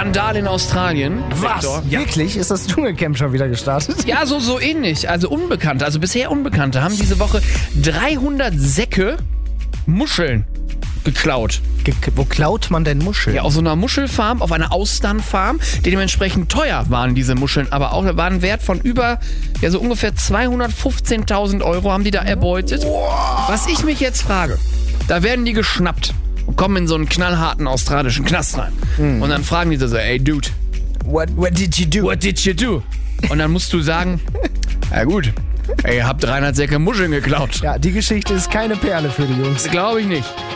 Skandal in Australien. Was? Victor. Ja. Wirklich? Ist das Dschungelcamp schon wieder gestartet? Ja, so ähnlich. Also Unbekannte, also bisher Unbekannte haben diese Woche 300 Säcke Muscheln geklaut. Wo klaut man denn Muscheln? Ja, auf so einer Muschelfarm, auf einer Austernfarm. Dementsprechend teuer waren diese Muscheln, aber auch waren Wert von über, ja so ungefähr 215.000 Euro haben die da erbeutet. Was ich mich jetzt frage, da werden die geschnappt und kommen in so einen knallharten australischen Knast rein. Und dann fragen die so, ey Dude, What did you do? what did you do? Und dann musst du sagen, ja gut, ey, ihr habt 300 Säcke Muscheln geklaut. Ja, die Geschichte ist keine Perle für die Jungs. Glaube ich nicht.